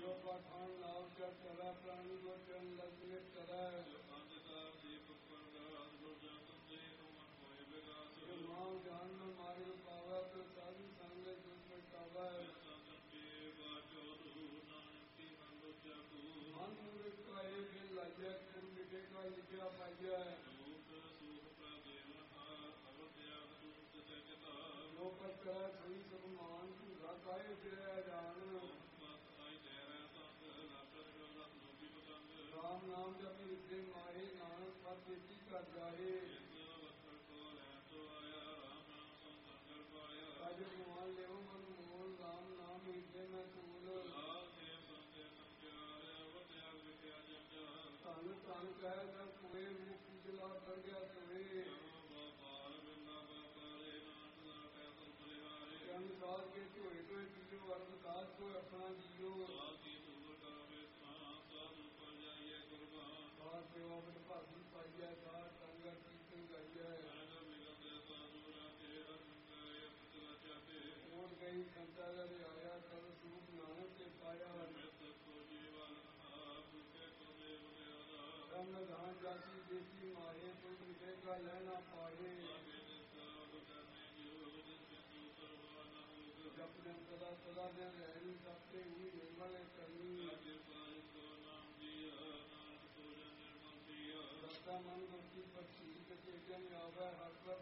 जो पठान लाभ का चला प्राणी को चल लगे चला जो माँ जान में मारे पावा तो साधु संग दुख पावा मन मूर्ख का एक लज्जा तुम लिखे का लिखा पाइया लोकत करा सही सब मान तू घाकाए तेरा जान राम नाम जब लिखे माहे नानक पर बेटी कर जाए आज मान ले मन मोल राम नाम लिखे मैं तूल धन धन कह न कोई मुख जला कर गया तुहे अनुसार के धोए धोए जियो अनुसार को अपना जियो सार सेवा में भागी पाइया सार संगत कीर्तन गाइया और गई संता आया कर सूप नानक से पाया रंग धान जाती देसी माहे कोई मिठे का लेना पाए जब दिन सदा सदा दिन रहनी सबसे ही निर्मल करनी दत्ता मन गुरकी पर शील के जन आवे हर पर